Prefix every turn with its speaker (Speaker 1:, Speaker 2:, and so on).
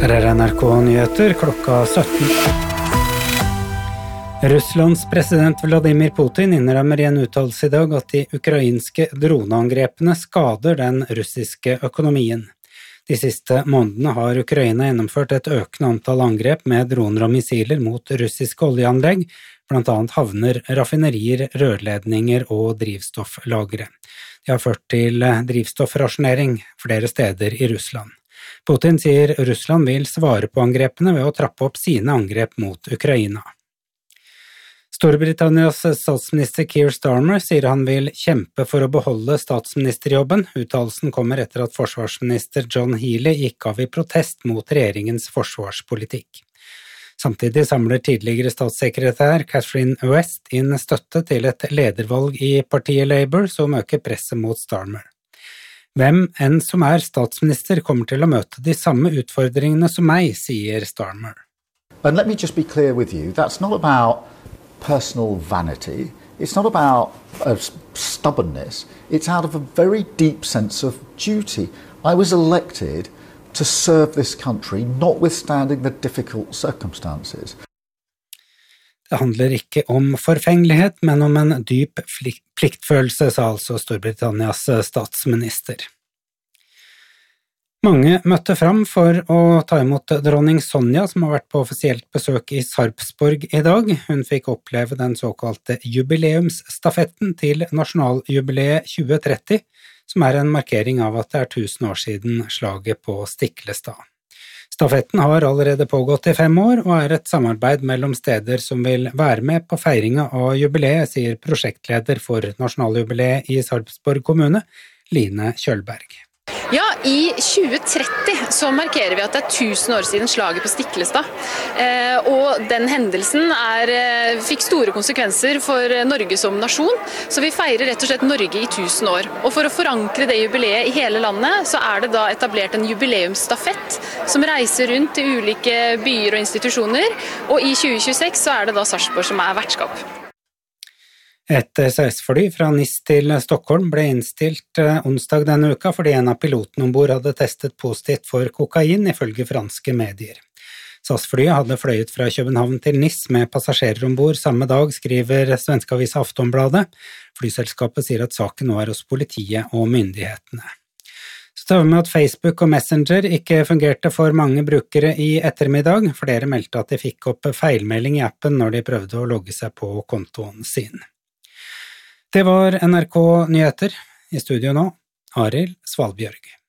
Speaker 1: Her NRK Nyheter klokka 17. Russlands president Vladimir Putin innrømmer i en uttalelse i dag at de ukrainske droneangrepene skader den russiske økonomien. De siste månedene har Ukraina gjennomført et økende antall angrep med droner og missiler mot russiske oljeanlegg, blant annet havner, raffinerier, rørledninger og drivstofflagre. De har ført til drivstoffrasjonering flere steder i Russland. Putin sier Russland vil svare på angrepene ved å trappe opp sine angrep mot Ukraina. Storbritannias statsminister Keir Starmer sier han vil kjempe for å beholde statsministerjobben. Uttalelsen kommer etter at forsvarsminister John Healey gikk av i protest mot regjeringens forsvarspolitikk. Samtidig samler tidligere statssekretær Catherine West inn støtte til et ledervalg i partiet Labour som øker presset mot Starmer. Hvem enn som statsminister kommer til å møte de samme utfordringene som meg, sier Starmer.
Speaker 2: And let me just be clear with you, that's not about personal vanity, it's not about stubbornness, it's out of a very deep sense of duty. I was elected to serve this country, notwithstanding the difficult circumstances.
Speaker 1: Det handler ikke om forfengelighet, men om en dyp pliktfølelse, sa altså Storbritannias statsminister. Mange møtte fram for å ta imot dronning Sonja, som har vært på offisielt besøk i Sarpsborg i dag. Hun fikk oppleve den såkalte jubileumsstafetten til nasjonaljubileet 2030, som en markering av at det 1000 år siden slaget på Stiklestad. Stafetten har allerede pågått i 5 år, og et samarbeid mellom steder som vil være med på feiringen av jubileet, sier prosjektleder for nasjonaljubileet i Sarpsborg kommune, Line Kjølberg.
Speaker 3: Ja, i 2030 så markerer vi at det 1000 år siden slaget på Stiklestad. Og den hendelsen fikk store konsekvenser for Norge som nasjon, så vi feirer rett og slett Norge i 1000 år. Og for å forankre det jubileet i hele landet, så det da etablert en jubileumsstafett som reiser rundt til ulike byer og institusjoner, og i 2026 så det da Sarpsborg som vertskap.
Speaker 1: Et SAS-fly fra Nis til Stockholm ble innstilt onsdag denne uka fordi en av pilotene ombord hadde testet positivt for kokain, ifølge franske medier. SAS-flyet hadde fløyet fra København til Nis med passasjerer ombord samme dag, skriver svenske avisa Aftonbladet. Flyselskapet sier at saken nå hos politiet og myndighetene. Så tar vi med at Facebook og Messenger ikke fungerte for mange brukere i ettermiddag. Flere meldte at de fikk opp feilmelding i appen når de prøvde å logge seg på kontoen sin. Det var NRK Nyheter. I studio nå, Arild Svalbjørg.